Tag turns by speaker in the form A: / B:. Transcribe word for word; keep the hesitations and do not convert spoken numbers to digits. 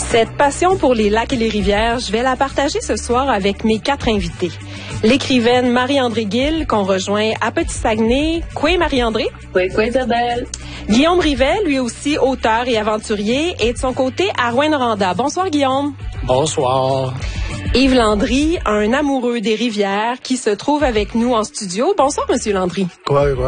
A: Cette passion pour les lacs et les rivières, je vais la partager ce soir avec mes quatre invités. L'écrivaine Marie-André Gill, qu'on rejoint à Petit-Saguenay. Quoi, Marie-André?
B: Oui, quoi, Isabelle?
A: Guillaume Rivet, lui aussi auteur et aventurier, et de son côté, à Rouyn-Noranda. Bonsoir, Guillaume.
C: Bonsoir.
A: Yves Landry, un amoureux des rivières qui se trouve avec nous en studio. Bonsoir, Monsieur Landry.
C: Ouais, ouais.